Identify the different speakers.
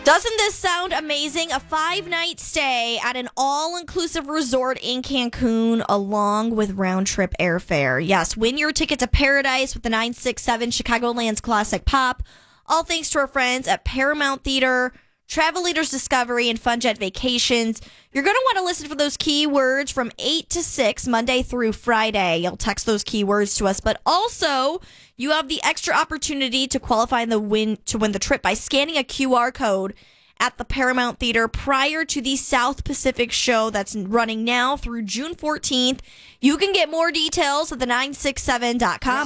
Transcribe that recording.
Speaker 1: Doesn't this sound amazing? A 5-night stay at an all-inclusive resort in Cancun along with round-trip airfare. Yes, win your ticket to paradise with the 967 Chicagoland's Classic Pop. All thanks to our friends at Paramount Theater, Travel Leaders Discovery, and FunJet Vacations. You're going to want to listen for those keywords from 8 to 6, Monday through Friday. You'll text those keywords to us, but also you have the extra opportunity to qualify to win the trip by scanning a QR code at the Paramount Theater prior to the South Pacific show that's running now through June 14th. You can get more details at the967.com.